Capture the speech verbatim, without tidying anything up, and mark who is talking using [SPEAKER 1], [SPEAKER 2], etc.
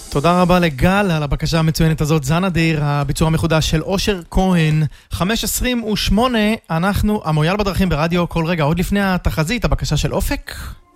[SPEAKER 1] תודה רבה לגל על הבקשה המצוינת הזאת. זן אדיר, הביצוע המחודש של אושר כהן. חמש עשרים ושמונה, אנחנו המויאל בדרכים ברדיו כל רגע. עוד לפני התחזית, הבקשה של אופק.